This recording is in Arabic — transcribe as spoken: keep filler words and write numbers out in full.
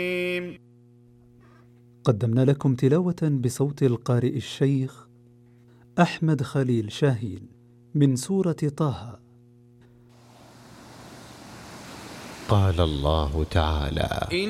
قدمنا لكم تلاوة بصوت القارئ الشيخ أحمد خليل شاهين من سورة طه. قال الله تعالى: